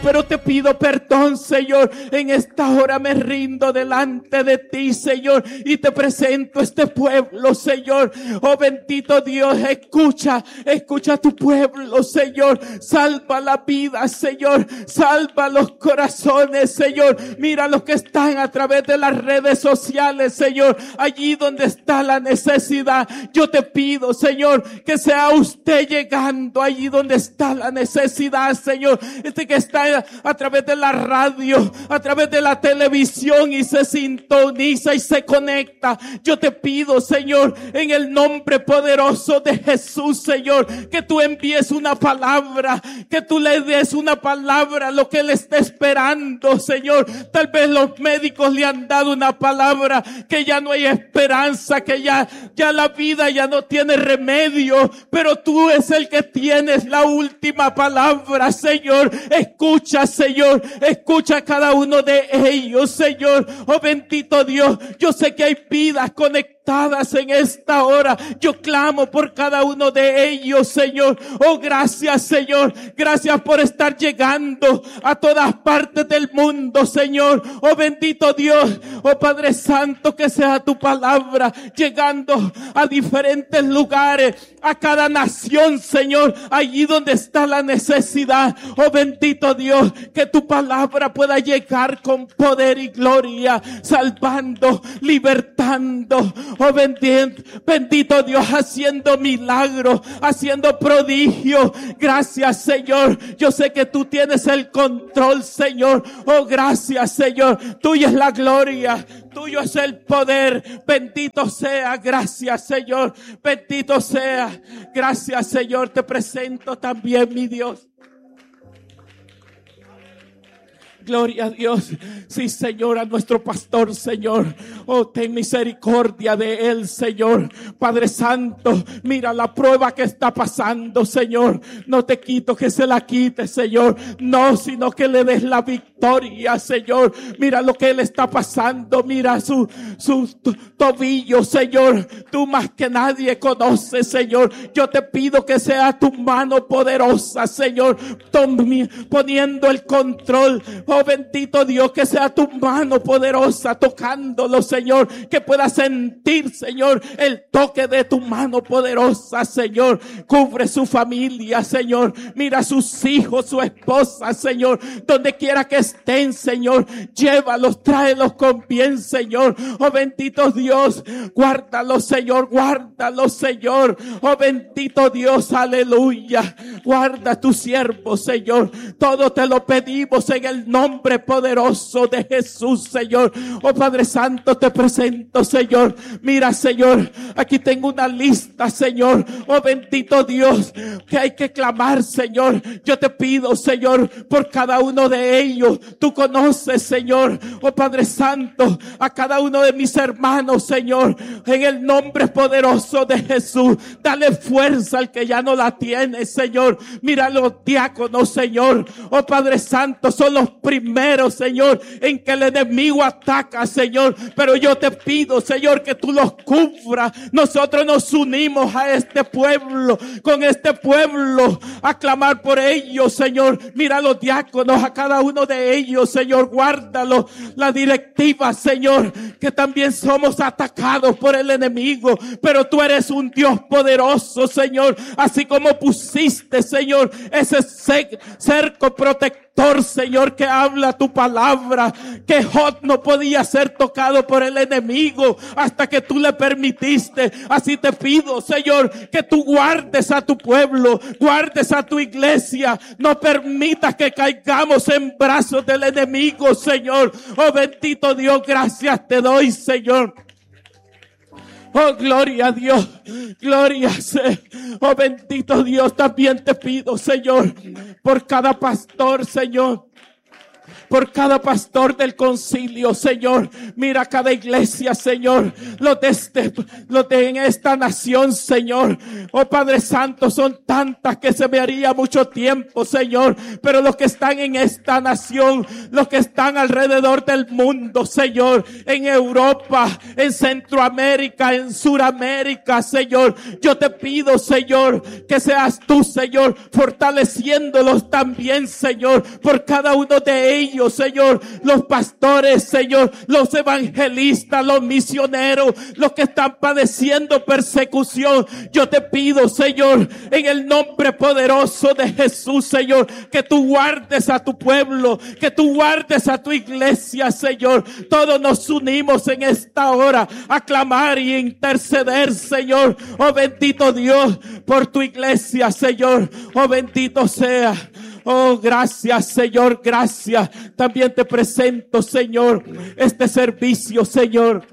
pero te pido perdón, Señor. En esta hora me rindo delante de ti, Señor, y te presento este pueblo, Señor. Oh bendito Dios, escucha a tu pueblo, Señor. Salva la vida, Señor. Salva los corazones, Señor. Mira los que están a través de las redes sociales, Señor. Allí donde está la necesidad, yo te pido, Señor, que sea usted llegando allí donde está la necesidad, Señor. Este que está a través de la radio, a través de la televisión y se sintoniza y se conecta. Yo te pido, Señor, en el nombre poderoso de Jesús, Señor, que tú envíes una palabra, que tú le des una palabra a lo que él está esperando, Señor. Tal vez los médicos le han dado una palabra que ya no hay esperanza, que ya la vida ya no tiene remedio, pero tú es el que tienes la última palabra, Señor. Escucha, Señor, escucha a cada uno de ellos, Señor. Oh bendito Dios, yo sé que hay vidas conectadas en esta hora. Yo clamo por cada uno de ellos, Señor. Oh, gracias, Señor. Gracias por estar llegando a todas partes del mundo, Señor. Oh, bendito Dios. Oh, Padre Santo, que sea tu palabra llegando a diferentes lugares, a cada nación, Señor, allí donde está la necesidad. Oh, bendito Dios, que tu palabra pueda llegar con poder y gloria, salvando, libertando. Oh, bendito Dios, haciendo milagros, haciendo prodigios. Gracias, Señor. Yo sé que tú tienes el control, Señor. Oh, gracias, Señor. Tuya es la gloria, tuyo es el poder. Bendito sea. Gracias, Señor. Bendito sea. Gracias, Señor. Te presento también, mi Dios. Gloria a Dios. Sí, Señor, a nuestro pastor, Señor. Oh, ten misericordia de él, Señor. Padre Santo, mira la prueba que está pasando, Señor. No te quito que se la quite, Señor. No, sino que le des la victoria, Señor. Mira lo que él está pasando. Mira su tobillo, Señor. Tú más que nadie conoces, Señor. Yo te pido que sea tu mano poderosa, Señor, poniendo el control. Oh, bendito Dios, que sea tu mano poderosa tocándolo, Señor. Que pueda sentir, Señor, el toque de tu mano poderosa, Señor. Cubre su familia, Señor. Mira a sus hijos, su esposa, Señor. Donde quiera que estén, Señor. Llévalos, tráelos con bien, Señor. Oh, bendito Dios. Guárdalos, Señor. Guárdalos, Señor. Oh, bendito Dios. Aleluya. Guarda a tu siervo, Señor. Todo te lo pedimos en el nombre poderoso de Jesús, Señor. Oh, Padre Santo, te presento, Señor. Mira, Señor, aquí tengo una lista, Señor. Oh, bendito Dios, que hay que clamar, Señor. Yo te pido, Señor, por cada uno de ellos. Tú conoces, Señor. Oh, Padre Santo, a cada uno de mis hermanos, Señor, en el nombre poderoso de Jesús. Dale fuerza al que ya no la tiene, Señor. Mira los diáconos, Señor. Oh, Padre Santo, son los primeros, Señor, en que el enemigo ataca, Señor. Pero yo te pido, Señor, que tú los cubras. Nosotros nos unimos a este pueblo, con este pueblo, a clamar por ellos, Señor. Mira los diáconos, a cada uno de ellos, Señor, guárdalos. La directiva, Señor, que también somos atacados por el enemigo, pero tú eres un Dios poderoso, Señor. Así como pusiste, Señor, ese cerco protector, Señor, que habla tu palabra, que Job no podía ser tocado por el enemigo hasta que tú le permitiste. Así te pido, Señor, que tú guardes a tu pueblo, guardes a tu iglesia. No permitas que caigamos en brazos del enemigo, Señor. Oh, bendito Dios, gracias te doy, Señor. Oh, gloria a Dios, gloria sea. Oh, bendito Dios, también te pido, Señor, por cada pastor, Señor. por cada pastor del concilio, Señor. Mira cada iglesia, Señor, los de en esta nación, Señor. Oh Padre Santo, son tantas que se me haría mucho tiempo, Señor, pero los que están en esta nación, los que están alrededor del mundo, Señor, en Europa, en Centroamérica, en Suramérica, Señor, yo te pido, Señor, que seas tú, Señor, fortaleciéndolos también, Señor, por cada uno de ellos, Señor, los pastores, Señor, los evangelistas, los misioneros, los que están padeciendo persecución. Yo te pido, Señor, en el nombre poderoso de Jesús, Señor, que tú guardes a tu pueblo, que tú guardes a tu iglesia, Señor. Todos nos unimos en esta hora a clamar y interceder, Señor. Oh bendito Dios, por tu iglesia, Señor. Oh bendito sea. Oh, gracias, Señor, gracias. También te presento, Señor, este servicio, Señor,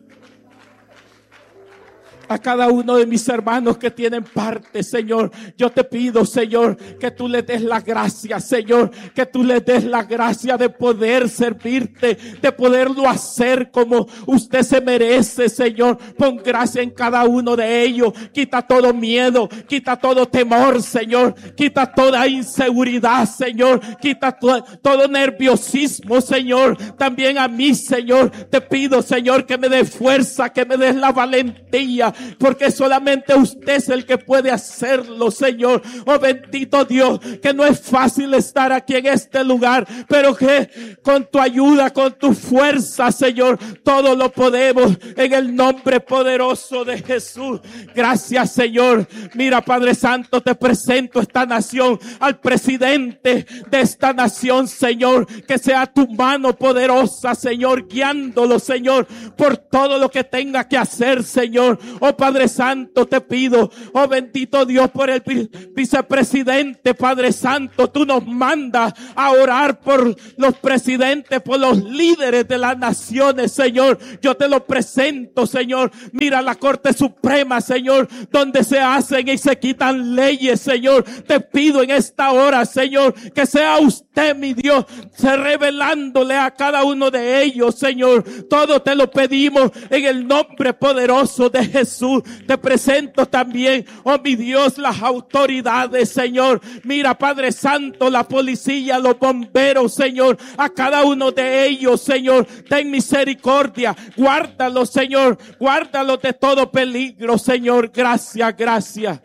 a cada uno de mis hermanos que tienen parte, Señor. Yo te pido, Señor, que tú les des la gracia, Señor, que tú les des la gracia de poder servirte, de poderlo hacer como usted se merece, Señor. Pon gracia en cada uno de ellos. Quita todo miedo, quita todo temor, Señor. Quita toda inseguridad, Señor. Quita todo nerviosismo, Señor. También a mí, Señor, te pido, Señor, que me des fuerza, que me des la valentía, porque solamente usted es el que puede hacerlo, Señor. Oh bendito Dios, que no es fácil estar aquí en este lugar, pero que con tu ayuda, con tu fuerza, Señor, todo lo podemos en el nombre poderoso de Jesús. Gracias, Señor. Mira, Padre Santo, te presento esta nación, al presidente de esta nación, Señor, que sea tu mano poderosa, Señor, guiándolo, Señor, por todo lo que tenga que hacer, Señor. Oh Padre Santo, te pido, oh bendito Dios, por el vicepresidente, Padre Santo, tú nos mandas a orar por los presidentes, por los líderes de las naciones, Señor. Yo te lo presento, Señor. Mira la Corte Suprema, Señor, donde se hacen y se quitan leyes, Señor. Te pido en esta hora, Señor, que sea usted, mi Dios, se revelándole a cada uno de ellos, Señor. Todo te lo pedimos en el nombre poderoso de Jesús. Te presento también, oh mi Dios, las autoridades, Señor. Mira, Padre Santo, la policía, los bomberos, Señor, a cada uno de ellos, Señor, ten misericordia. Guárdalos, Señor, guárdalos de todo peligro, Señor. Gracias, gracias.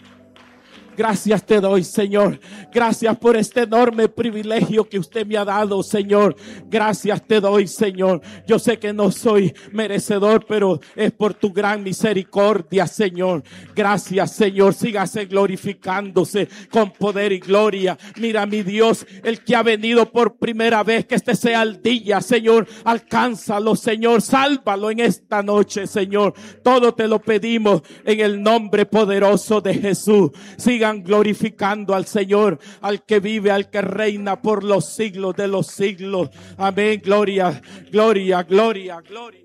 Gracias te doy, Señor. Gracias por este enorme privilegio que usted me ha dado, Señor. Gracias te doy, Señor. Yo sé que no soy merecedor, pero es por tu gran misericordia, Señor. Gracias, Señor. Sígase glorificándose con poder y gloria. Mira, mi Dios, el que ha venido por primera vez, que este sea el día, Señor. Alcánzalo, Señor. Sálvalo en esta noche, Señor. Todo te lo pedimos en el nombre poderoso de Jesús. Sigan glorificando al Señor, al que vive, al que reina por los siglos de los siglos. Amén. Gloria, gloria, gloria, gloria.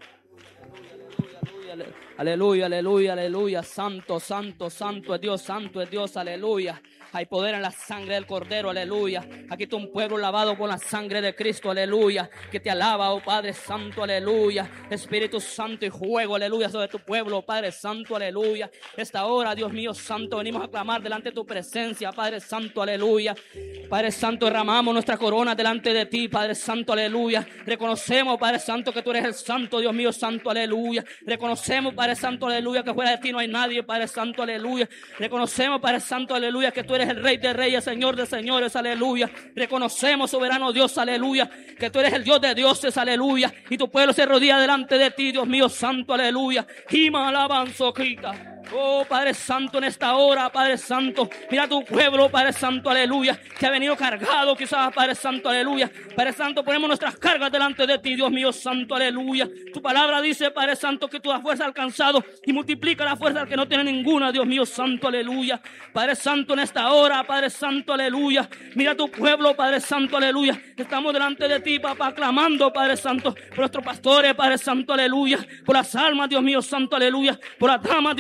Aleluya, aleluya, aleluya. Santo, santo, santo es Dios, aleluya. Hay poder en la sangre del Cordero, aleluya. Aquí está un pueblo lavado con la sangre de Cristo, aleluya. Que te alaba, oh Padre Santo, aleluya. Espíritu Santo y juego, aleluya, sobre tu pueblo, oh Padre Santo, aleluya. Esta hora, Dios mío santo, venimos a clamar delante de tu presencia, Padre Santo, aleluya. Padre Santo, derramamos nuestra corona delante de ti, Padre Santo, aleluya. Reconocemos, Padre Santo, que tú eres el Santo, Dios mío santo, aleluya. Reconocemos, Padre Santo, aleluya, que fuera de ti no hay nadie, Padre Santo, aleluya. Reconocemos, Padre Santo, aleluya, que tú eres el Rey de Reyes, Señor de Señores, aleluya. Reconocemos, soberano Dios, aleluya, que tú eres el Dios de dioses, aleluya. Y tu pueblo se rodilla delante de ti, Dios mío santo, aleluya. Hima alabanzo quita. Oh Padre Santo, en esta hora, Padre Santo, mira tu pueblo, Padre Santo, aleluya, que ha venido cargado quizás, Padre Santo, aleluya. Padre Santo, ponemos nuestras cargas delante de ti, Dios mío santo, aleluya. Tu palabra dice, Padre Santo, que tú das fuerza al cansado y multiplica la fuerza al que no tiene ninguna, Dios mío santo, aleluya. Padre Santo, en esta hora, Padre Santo, aleluya, mira tu pueblo, Padre Santo, aleluya. Estamos delante de ti, papá, clamando, Padre Santo, por nuestros pastores, Padre Santo, aleluya, por las almas, Dios mío santo, aleluya, por las damas, Dios mío santo,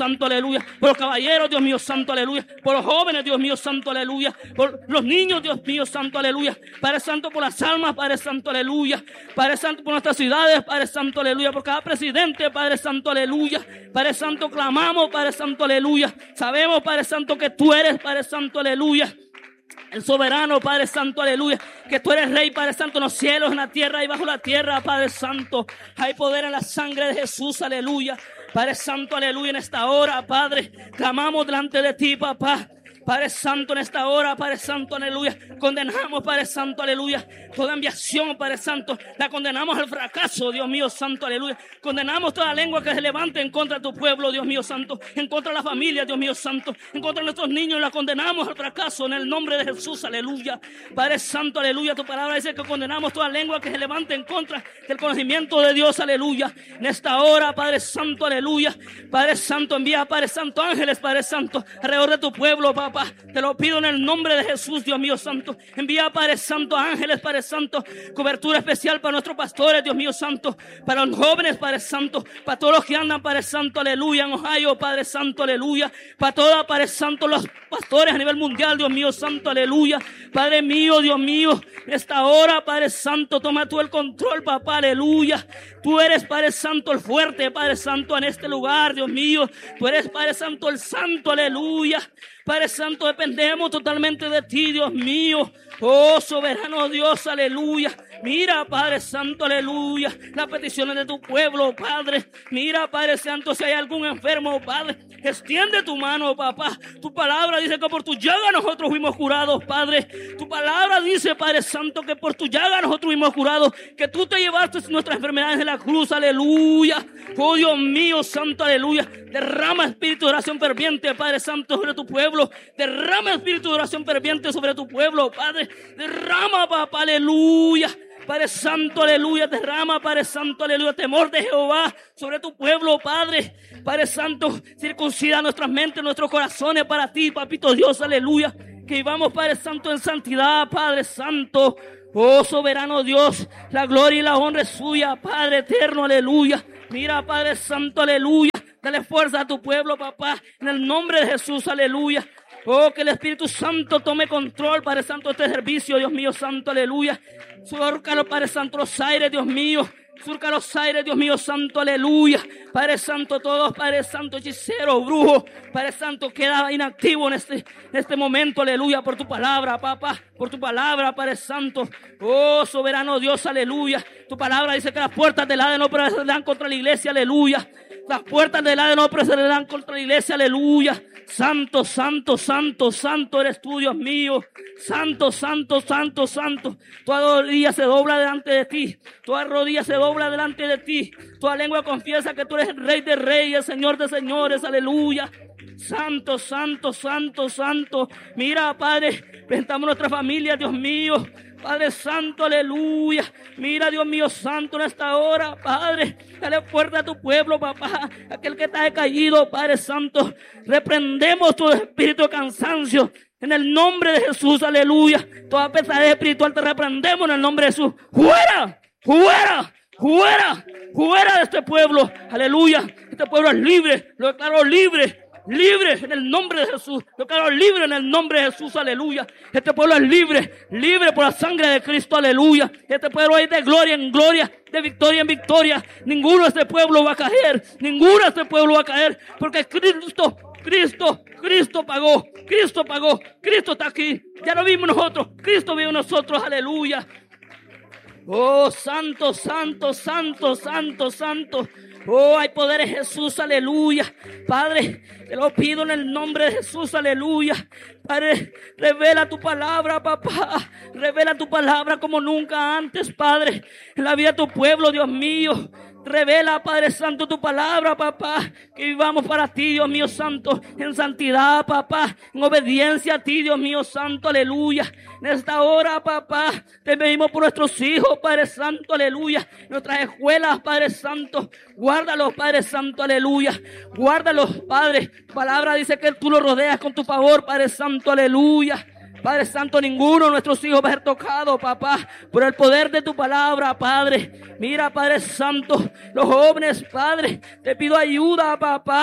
Santo, aleluya. Por los caballeros, Dios mío santo, aleluya. Por los jóvenes, Dios mío santo, aleluya. Por los niños, Dios mío santo, aleluya. Padre Santo, por las almas, Padre Santo, aleluya. Padre Santo, por nuestras ciudades, Padre Santo, aleluya. Por cada presidente, Padre Santo, aleluya. Padre Santo, clamamos, Padre Santo, aleluya. Sabemos, Padre Santo, que tú eres, Padre Santo, aleluya, el soberano, Padre Santo, aleluya. Que tú eres Rey, Padre Santo, en los cielos, en la tierra y bajo la tierra, Padre Santo. Hay poder en la sangre de Jesús, aleluya. Padre Santo, aleluya, en esta hora, Padre, clamamos delante de ti, papá. Padre Santo, en esta hora, Padre Santo, aleluya, condenamos, Padre Santo, aleluya, toda enviación, Padre Santo, la condenamos al fracaso, Dios mío santo, aleluya. Condenamos toda lengua que se levante en contra de tu pueblo, Dios mío santo, en contra de la familia, Dios mío santo, en contra de nuestros niños, la condenamos al fracaso en el nombre de Jesús, aleluya. Padre Santo, aleluya, tu palabra dice que condenamos toda lengua que se levante en contra del conocimiento de Dios, aleluya. En esta hora, Padre Santo, aleluya, Padre Santo, envía, Padre Santo, ángeles, Padre Santo, alrededor de tu pueblo, papá. Te lo pido en el nombre de Jesús, Dios mío santo. Envía, Padre Santo, ángeles, Padre Santo, cobertura especial para nuestros pastores, Dios mío santo, para los jóvenes, Padre Santo, para todos los que andan, Padre Santo, aleluya, en Ohio, Padre Santo, aleluya, para todos, Padre Santo, los pastores a nivel mundial, Dios mío santo, aleluya. Padre mío, Dios mío, en esta hora, Padre Santo, toma tú el control, papá, aleluya. Tú eres, Padre Santo, el fuerte, Padre Santo, en este lugar, Dios mío. Tú eres, Padre Santo, el santo, aleluya. Padre Santo, dependemos totalmente de ti, Dios mío. Oh, soberano Dios, aleluya. Mira, Padre Santo, aleluya, las peticiones de tu pueblo, Padre. Mira, Padre Santo, si hay algún enfermo, Padre, extiende tu mano, papá. Tu palabra dice que por tu llaga nosotros fuimos curados, Padre. Tu palabra dice, Padre Santo, que por tu llaga nosotros fuimos curados, que tú te llevaste nuestras enfermedades de la cruz, aleluya. Oh, Dios mío, santo, aleluya. Derrama espíritu de oración ferviente, Padre Santo, sobre tu pueblo. Derrama espíritu de oración ferviente sobre tu pueblo, Padre. Derrama, papá, aleluya. Padre Santo, aleluya, derrama, Padre Santo, aleluya, temor de Jehová sobre tu pueblo, Padre. Padre Santo, circuncida nuestras mentes, nuestros corazones para ti, papito Dios, aleluya. Que vivamos, Padre Santo, en santidad, Padre Santo. Oh, soberano Dios, la gloria y la honra es suya, Padre eterno, aleluya. Mira, Padre Santo, aleluya. Dale fuerza a tu pueblo, papá, en el nombre de Jesús, aleluya. Oh, que el Espíritu Santo tome control, Padre Santo, de este servicio, Dios mío santo, aleluya. Surca, Padre Santo, los aires, Dios mío. Surca los aires, Dios mío santo, aleluya. Padre Santo, todos, Padre Santo, hechicero, brujo, Padre Santo, queda inactivo en este momento, aleluya, por tu palabra, papá, por tu palabra, Padre Santo. Oh, soberano Dios, aleluya. Tu palabra dice que las puertas del Hades no prevalecerán contra la iglesia, aleluya. Las puertas del Hades no prevalecerán contra la iglesia, aleluya. Santo, santo, santo, santo eres tú, Dios mío. Santo, santo, santo, santo. Toda rodilla se dobla delante de ti. Toda rodilla se dobla delante de ti. Toda lengua confiesa que tú eres el Rey de reyes, Señor de señores, aleluya. Santo, santo, santo, santo. Mira, Padre, presentamos nuestra familia, Dios mío. Padre Santo, aleluya. Mira, Dios mío santo, en esta hora, Padre, dale fuerza a tu pueblo, papá. Aquel que está decaído, Padre Santo, reprendemos todo espíritu de cansancio en el nombre de Jesús, aleluya. Toda pesadez espiritual te reprendemos en el nombre de Jesús. ¡Fuera! ¡Fuera! ¡Fuera! ¡Fuera de este pueblo! ¡Aleluya! Este pueblo es libre, lo declaro libre. Libre en el nombre de Jesús. Lo declaro libre en el nombre de Jesús, aleluya. Este pueblo es libre, libre por la sangre de Cristo, aleluya. Este pueblo es de gloria en gloria, de victoria en victoria. Ninguno de este pueblo va a caer, ninguno de este pueblo va a caer, porque Cristo pagó, Cristo está aquí. Ya lo vimos nosotros, Cristo vive en nosotros, aleluya. Oh, santo, santo, santo, santo, santo. Oh, hay poder en Jesús, aleluya. Padre, te lo pido en el nombre de Jesús, aleluya. Padre, revela tu palabra, papá. Revela tu palabra como nunca antes, Padre. En la vida de tu pueblo, Dios mío. Revela, Padre Santo, tu palabra, papá. Que vivamos para ti, Dios mío santo. En santidad, papá. En obediencia a ti, Dios mío santo, aleluya. En esta hora, papá, te pedimos por nuestros hijos, Padre Santo, aleluya. Nuestras escuelas, Padre Santo. Guárdalos, Padre Santo, aleluya. Guárdalos, Padre. Tu palabra dice que tú los rodeas con tu favor, Padre Santo, aleluya. Padre Santo, ninguno de nuestros hijos va a ser tocado, papá, por el poder de tu palabra, Padre. Mira, Padre Santo, los jóvenes, Padre, te pido ayuda, papá.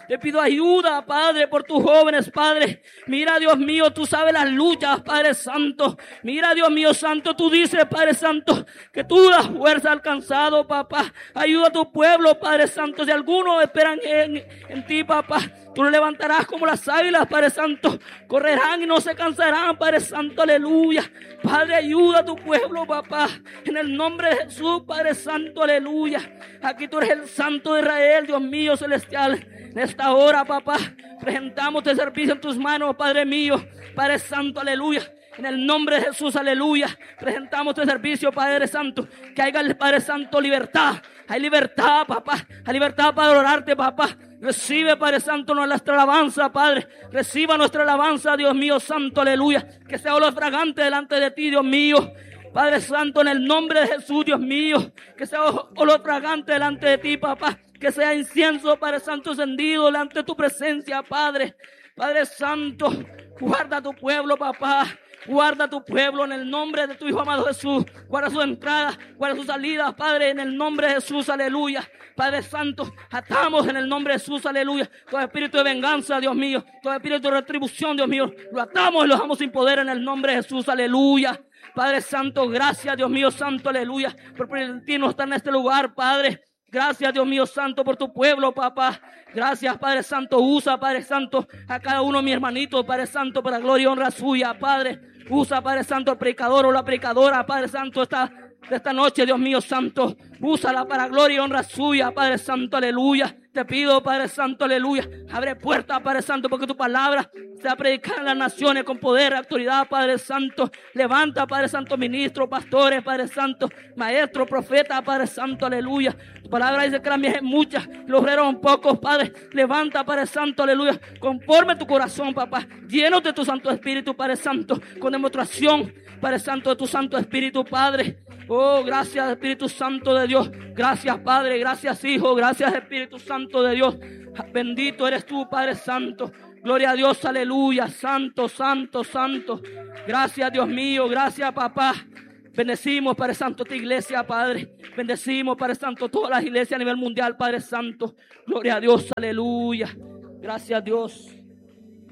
Te pido ayuda, Padre, por tus jóvenes, Padre. Mira, Dios mío, tú sabes las luchas, Padre Santo. Mira, Dios mío santo, tú dices, Padre Santo, que tú das fuerza al cansado, papá. Ayuda a tu pueblo, Padre Santo. Si algunos esperan en ti, papá, tú lo levantarás como las águilas, Padre Santo. Correrán y no se cansarán, Padre Santo, aleluya. Padre, ayuda a tu pueblo, papá. En el nombre de Jesús, Padre Santo, aleluya. Aquí tú eres el Santo de Israel, Dios mío celestial. En esta hora, papá, presentamos este servicio en tus manos, Padre mío, Padre Santo, aleluya. En el nombre de Jesús, aleluya. Presentamos este servicio, Padre Santo. Que haya, Padre Santo, libertad. Hay libertad, papá. Hay libertad para adorarte, papá. Recibe, Padre Santo, nuestra alabanza, Padre. Reciba nuestra alabanza, Dios mío santo, aleluya. Que sea olor fragante delante de ti, Dios mío. Padre Santo, en el nombre de Jesús, Dios mío. Que sea olor fragante delante de ti, papá. Que sea incienso, Padre Santo, encendido delante de tu presencia, Padre. Padre Santo, guarda a tu pueblo, papá. Guarda a tu pueblo en el nombre de tu Hijo amado Jesús. Guarda su entrada, guarda su salida, Padre, en el nombre de Jesús, aleluya. Padre Santo, atamos en el nombre de Jesús, aleluya. Todo espíritu de venganza, Dios mío. Todo espíritu de retribución, Dios mío. Lo atamos y lo dejamos sin poder en el nombre de Jesús, aleluya. Padre Santo, gracias, Dios mío santo, aleluya. Por permitirnos estar en este lugar, Padre. Gracias, Dios mío santo, por tu pueblo, papá. Gracias, Padre Santo. Usa, Padre Santo, a cada uno de mis hermanitos, Padre Santo, para gloria y honra suya, Padre. Usa, Padre Santo, el predicador o la predicadora, Padre Santo, esta noche, Dios mío santo. Úsala para gloria y honra suya, Padre Santo, aleluya. Te pido, Padre Santo, aleluya. Abre puertas, Padre Santo, porque tu palabra sea predicada en las naciones con poder y autoridad, Padre Santo. Levanta, Padre Santo, ministros, pastores, Padre Santo, maestros, profetas, Padre Santo, aleluya. Tu palabra dice que la mies es mucha, los obreros son pocos, Padre. Levanta, Padre Santo, aleluya. Conforme tu corazón, papá. Llenos de tu Santo Espíritu, Padre Santo, con demostración, Padre Santo, de tu Santo Espíritu, Padre. Oh, gracias, Espíritu Santo de Dios. Gracias, Padre. Gracias, Hijo. Gracias, Espíritu Santo de Dios. Bendito eres tú, Padre Santo. Gloria a Dios, aleluya. Santo, santo, santo. Gracias, Dios mío. Gracias, papá. Bendecimos, Padre Santo, esta iglesia, Padre. Bendecimos, Padre Santo, todas las iglesias a nivel mundial, Padre Santo. Gloria a Dios, aleluya. Gracias, Dios.